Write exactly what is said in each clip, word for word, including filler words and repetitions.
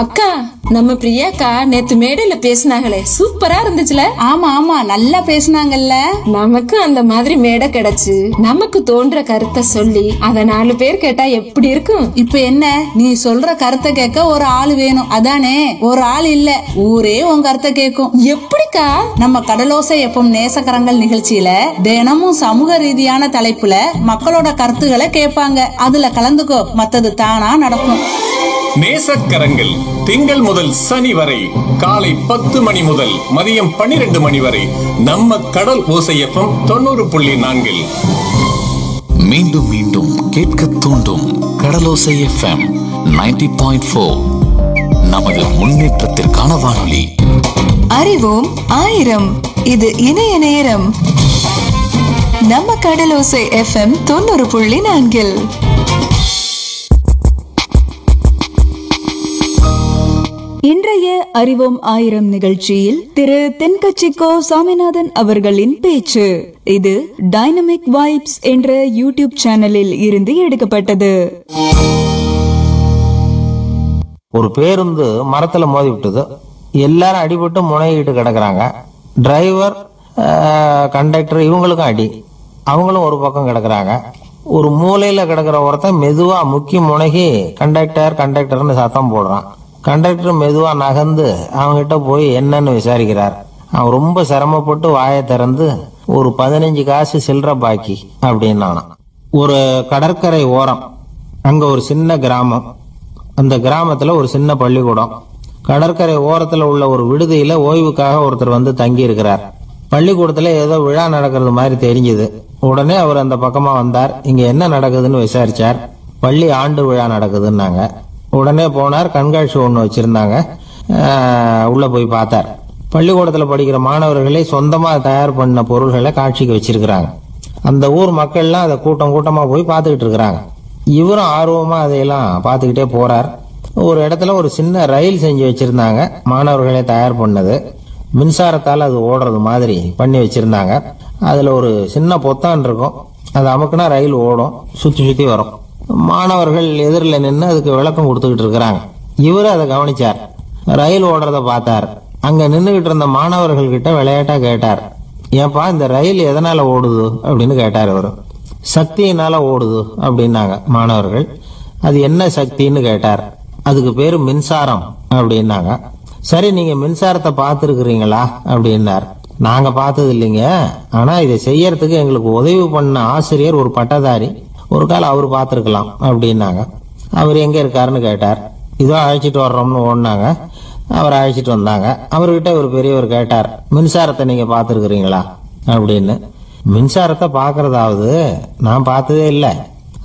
அக்கா, நம்ம பிரியாக்கா நேத்து மேடையில பேசினாங்களே, சூப்பரா இருந்துச்சுல. ஆமா ஆமா, நல்லா பேசினாங்கல்ல. நமக்கு அந்த மாதிரி மேடை கிடைச்சு நமக்கு தோன்ற கருத்தை சொல்லி அத நாலு பேர் கேட்டா எப்படி இருக்கும்? இப்ப என்ன, நீ சொல்ற கருத்தை கேட்க ஒரு ஆள் வேணும் அதானே? ஒரு ஆள் இல்ல, ஊரே உன் கருத்தை கேட்கும். எப்படிக்கா? நம்ம கடலோசை எப்பம் நேசக்கரங்கள் நிகழ்ச்சியில தினமும் சமூக ரீதியான தலைப்புல மக்களோட கருத்துக்களை கேட்பாங்க. அதுல கலந்துக்கோ, மத்தது தானா நடக்கும். நேசக்கரங்கள் திங்கள் முதல் சனி வரை காலை பத்து மணி முதல் மதியம் பன்னிரண்டு மணி வரை நம்ம கடல் ஓசை எஃப்எம் தொண்ணூறு புள்ளி நான்கில். மீண்டும் மீண்டும் கேட்க தூண்டும் கடலோசை எஃப்எம் நைன்டி பாயிண்ட் ஃபோர். நமது முன்னேற்றத்திற்கான வானொலி. அறிவோம் ஆயிரம், இது இணைய நேரம். நம்ம கடலோசை எஃப்எம் தொண்ணூறு புள்ளி நான்கில். இன்றைய அறிவோம் ஆயிரம் நிகழ்ச்சியில் திரு தென்கட்சிக்கோ சாமிநாதன் அவர்களின் பேச்சு. இது டைனமிக் வைப்ஸ் என்ற யூடியூப் சேனலில் இருந்து எடுக்கப்பட்டது. ஒரு பேருந்து மரத்துல மோதி விட்டது. எல்லாரும் அடிபட்டு முனைகிட்டு கிடக்குறாங்க. டிரைவர், கண்டக்டர் இவங்களுக்கும் அடி. அவங்களும் ஒரு பக்கம் கிடக்குறாங்க. ஒரு மூலையில கிடக்குற ஒருத்தன் மெதுவா முக்கி முனகி கண்டக்டர் கண்டக்டர்னு சத்தம் போடுறான். கண்டக்டர் மெதுவா நகர்ந்து அவங்கிட்ட போய் என்னன்னு விசாரிக்கிறார். அவன் ரொம்ப சிரமப்பட்டு வாயை திறந்து ஒரு பதினஞ்சு காசு சில்லற பாக்கி அப்படின்னானான். ஒரு கடற்கரை ஓரம், அங்க ஒரு சின்ன கிராமம். அந்த கிராமத்துல ஒரு சின்ன பள்ளிக்கூடம். கடற்கரை ஓரத்துல உள்ள ஒரு விடுதியில ஓய்வுக்காக ஒருத்தர் வந்து தங்கி இருக்கிறார். பள்ளிக்கூடத்துல ஏதோ விழா நடக்கிறது மாதிரி தெரிஞ்சது. உடனே அவர் அந்த பக்கமா வந்தார். இங்க என்ன நடக்குதுன்னு விசாரிச்சார். பள்ளி ஆண்டு விழா நடக்குதுன்னாங்க. உடனே போனார். கண்காட்சி ஒன்று வச்சிருந்தாங்க. உள்ள போய் பார்த்தார். பள்ளிக்கூடத்துல படிக்கிற மாணவர்களே சொந்தமா தயார் பண்ண பொருள்களை காட்சிக்கு வச்சிருக்கிறாங்க. அந்த ஊர் மக்கள்லாம் அதை கூட்டம் கூட்டமா போய் பார்த்துக்கிட்டு இருக்கிறாங்க. இவரும் ஆர்வமா அதையெல்லாம் பார்த்துக்கிட்டே போறார். ஒரு இடத்துல ஒரு சின்ன ரயில் செஞ்சு வச்சிருந்தாங்க. மாணவர்களே தயார் பண்ணது. மின்சாரத்தால் அது ஓடுறது மாதிரி பண்ணி வச்சிருந்தாங்க. அதுல ஒரு சின்ன பொத்தான் இருக்கும். அது அமுக்குனா ரயில் ஓடும், சுத்தி சுத்தி வரும். மாணவர்கள் எதிரில் நின்று அதுக்கு விளக்கம் கொடுத்துக்கிட்டு இருக்கிறாங்க. இவரு அதை கவனிச்சார். ரயில் ஓடுறத பார்த்தார். அங்க நின்றுகிட்டு இருந்த மாணவர்கள் கிட்ட விளையாட்டா கேட்டார், ஏன்பா இந்த ரயில் எதனால ஓடுது அப்படின்னு கேட்டார். இவரு சக்தியினால ஓடுது அப்படின்னாங்க மாணவர்கள். அது என்ன சக்தின்னு கேட்டார். அதுக்கு பேரு மின்சாரம் அப்படின்னாங்க. சரி, நீங்க மின்சாரத்தை பார்த்துருக்கிறீங்களா அப்படின்னார். நாங்க பார்த்தது இல்லைங்க, ஆனா இதை செய்யறதுக்கு எங்களுக்கு உதவி பண்ண ஆசிரியர் ஒரு பட்டதாரி, ஒரு காலம் அவர் பார்த்துருக்கலாம் அப்படின்னாங்க. அவர் எங்க இருக்காருன்னு கேட்டார். இதோ அழைச்சிட்டு வர்றோம்னு ஓடினாங்க. அவர் அழைச்சிட்டு வந்தாங்க. அவர்கிட்ட ஒரு பெரியவர் கேட்டார், மின்சாரத்தை நீங்க பார்த்துருக்கிறீங்களா அப்படின்னு. மின்சாரத்தை பார்க்கறதாவது நான் பார்த்ததே இல்லை.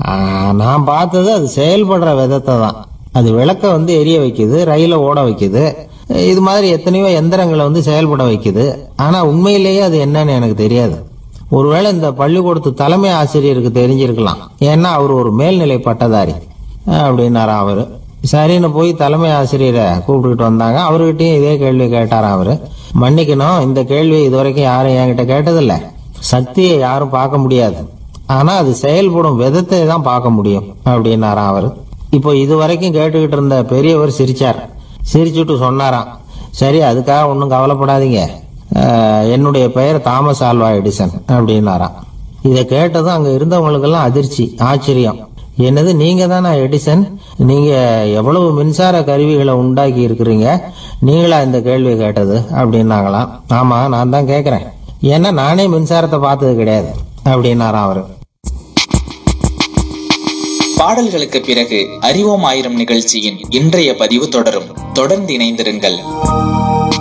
நான் பார்த்தது அது செயல்படுற விதத்தை தான். அது விளக்க வந்து எரிய வைக்குது, ரயில ஓட வைக்குது, இது மாதிரி எத்தனையோ எந்திரங்களை வந்து செயல்பட வைக்குது. ஆனா உண்மையிலேயே அது என்னன்னு எனக்கு தெரியாது. ஒருவேளை இந்த பள்ளிக்கூடத்து தலைமை ஆசிரியருக்கு தெரிஞ்சிருக்கலாம், ஏன்னா அவர் ஒரு மேல்நிலை பட்டதாரி அப்படின்னாரா அவரு. சரின்னு போய் தலைமை ஆசிரியரை கூப்பிட்டுக்கிட்டு வந்தாங்க. அவர்கிட்டயும் இதே கேள்வி கேட்டாரா அவரு. மன்னிக்கணும், இந்த கேள்வி இதுவரைக்கும் யாரும் என்கிட்ட கேட்டதில்ல. சக்தியை யாரும் பார்க்க முடியாது, ஆனா அது செயல்படும் விதத்தை தான் பார்க்க முடியும் அப்படின்னாரா அவரு. இப்போ இது வரைக்கும் கேட்டுக்கிட்டு இருந்த பெரியவர் சிரிச்சார். சிரிச்சுட்டு சொன்னாராம், சரி அதுக்காக ஒன்றும் கவலைப்படாதீங்க, என்னுடைய பெயர் தாமஸ் ஆல்வா எடிசன் அப்படின்னாராம். இதை கேட்டதும் அங்க இருந்தவங்களுக்கெல்லாம் அதிர்ச்சி, ஆச்சரியம். என்னது, நீங்க தானா எடிசன்? நீங்க எவ்வளவு மின்சார கருவிகளை உண்டாக்கி இருக்கிறீங்க, நீங்களா இந்த கேள்வி கேட்டது அப்படின்னாங்களாம். ஆமா, நான் தான் கேட்கிறேன், ஏன்னா நானே மின்சாரத்தை பார்த்தது கிடையாது அப்படின்னாராம் அவரு. பாடல்களுக்கு பிறகு அறிவோம் ஆயிரம் நிகழ்ச்சியின் இன்றைய பதிவு தொடரும். தொடர்ந்து இணைந்திருங்கள்.